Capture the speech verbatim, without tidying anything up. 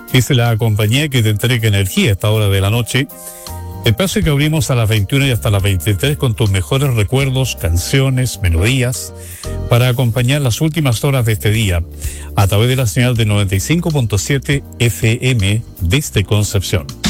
Es la compañía que te entrega energía a esta hora de la noche. Espacio que abrimos a las veintiuna y hasta las veintitrés con tus mejores recuerdos, canciones, melodías, para acompañar las últimas horas de este día, a través de la señal de noventa y cinco punto siete F M desde Concepción.